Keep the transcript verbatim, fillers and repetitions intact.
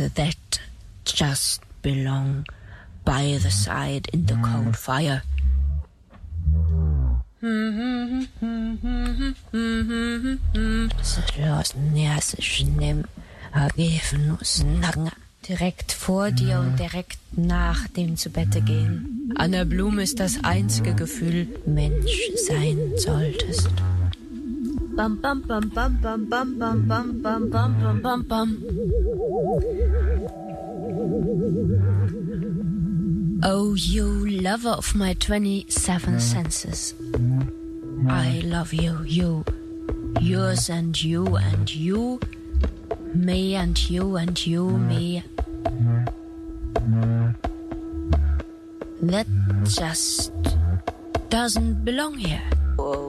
that just belong by the side in the cold fire. Direkt vor dir und direkt nach dem zu Bette gehen. Anna Blum ist das einzige Gefühl, Mensch sein solltest. Bam bam bam bam bam bam bam bam bam bam bam bam. Oh, you lover of my twenty-seven senses. I love you, you, yours and you and you, me and you and you, me. That just doesn't belong here.